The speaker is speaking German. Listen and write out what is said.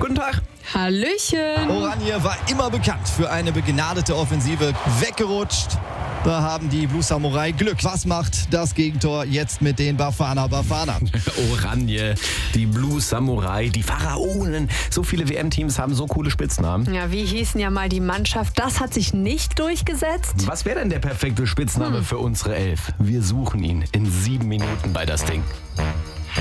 Guten Tag. Hallöchen. Oranje war immer bekannt für eine begnadete Offensive. Weggerutscht. Da haben die Blue Samurai Glück. Was macht das Gegentor jetzt mit den Bafana? Oranje, die Blue Samurai, die Pharaonen. So viele WM-Teams haben so coole Spitznamen. Ja, wie hießen ja mal die Mannschaft? Das hat sich nicht durchgesetzt. Was wäre denn der perfekte Spitzname für unsere Elf? Wir suchen ihn in 7 Minuten bei Das Ding.